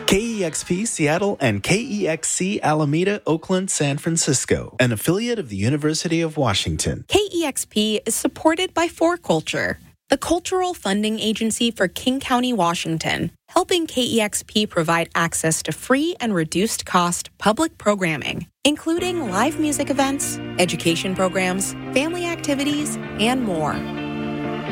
KEXP Seattle and KEXC Alameda, Oakland, San Francisco, an affiliate of the University of Washington. KEXP is supported by 4Culture, the cultural funding agency for King County, Washington, helping KEXP provide access to free and reduced-cost public programming, including live music events, education programs, family activities, and more.